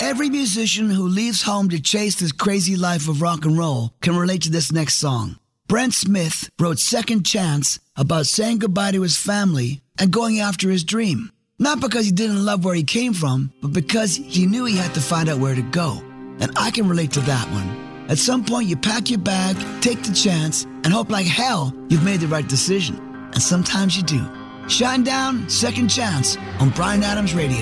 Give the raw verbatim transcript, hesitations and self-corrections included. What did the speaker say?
Every musician who leaves home to chase this crazy life of rock and roll can relate to this next song. Brent Smith wrote Second Chance about saying goodbye to his family and going after his dream. Not because he didn't love where he came from, but because he knew he had to find out where to go. And I can relate to that one. At some point, you pack your bag, take the chance, and hope like hell you've made the right decision. And sometimes you do. Shine Down, Second Chance on Bryan Adams Radio.